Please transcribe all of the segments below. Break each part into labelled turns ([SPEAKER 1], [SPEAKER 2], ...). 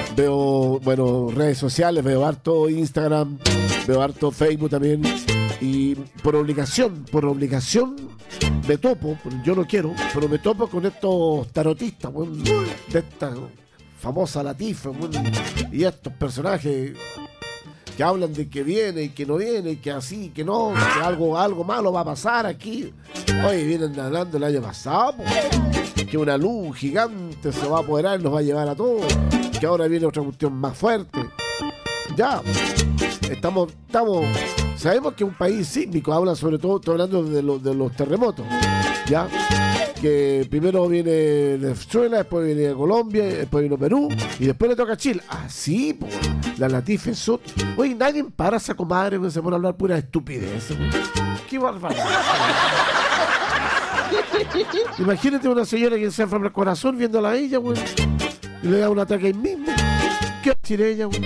[SPEAKER 1] Veo, bueno, redes sociales, veo harto Instagram, veo harto Facebook también. Y por obligación me topo, yo no quiero, pero me topo con estos tarotistas, weón, de esta famosa Latifa, weón, y estos personajes que hablan de que viene y que no viene, y que así, que no, que algo malo va a pasar aquí. Oye, vienen hablando el año pasado, que una luz gigante se va a apoderar y nos va a llevar a todos, que ahora viene otra cuestión más fuerte. Ya, sabemos que es un país sísmico, hablan sobre todo, estoy hablando de los terremotos, ya, que primero viene Venezuela, después viene Colombia, después viene Perú, y después le toca a Chile. Así, pues, la Latifa es otra. Oye, nadie para a esa comadre que se pone a hablar pura estupidez. Qué barbaridad. Imagínate una señora que se enferma el corazón viéndola a ella, güey, y le da un ataque ahí mismo. ¿Qué va a decir ella, güey?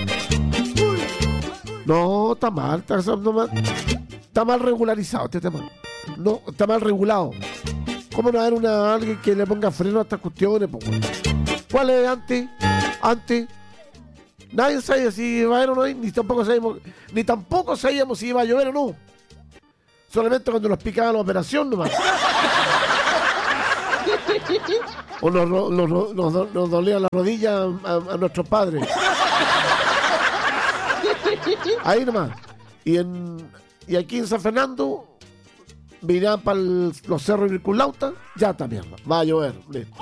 [SPEAKER 1] No, está mal, está mal regularizado este tema. No, está mal regulado. ¿Cómo no haber alguien que le ponga freno a estas cuestiones? Po? ¿Cuál es antes? Nadie sabe si va a haber o no, ni tampoco sabíamos si iba a llover o no. Solamente cuando nos picaba la operación nomás. O nos dolía la rodilla a nuestros padres. Ahí nomás. Y aquí en San Fernando mirá para los cerros de Virculauta, ya está mierda, va a llover, listo.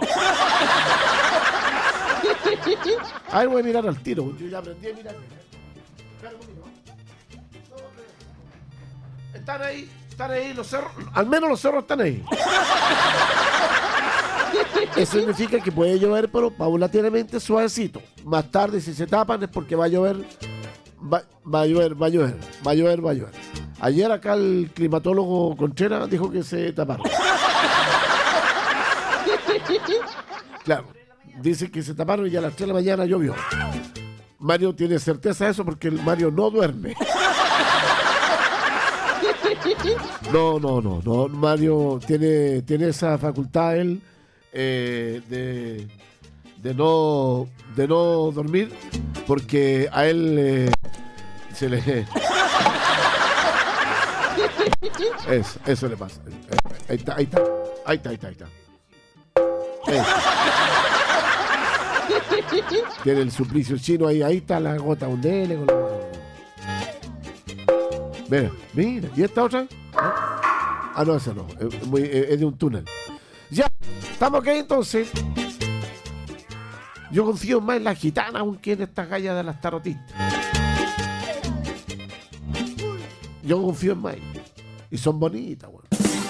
[SPEAKER 1] Ahí voy a mirar al tiro, yo ya aprendí a mirar. Están ahí los cerros, al menos los cerros están ahí. Eso significa que puede llover, pero paulatinamente, suavecito. Más tarde, si se tapan, es porque va a llover. Va a llover. Ayer acá el climatólogo Contreras dijo que se taparon. Claro, dice que se taparon y a las 3 de la mañana llovió. Mario tiene certeza de eso porque el Mario no duerme. No, Mario tiene esa facultad él de no dormir porque a él se le... Eso le pasa. Ahí está. Eso. Tiene el chino ahí está la gota hundele. Mira, ¿y esta otra? Ah, no, esa no, es de un túnel. Ya, estamos aquí entonces. Yo confío más en las gitanas aunque en estas gallas de las tarotistas. Yo confío en más. Y son bonitas, güey.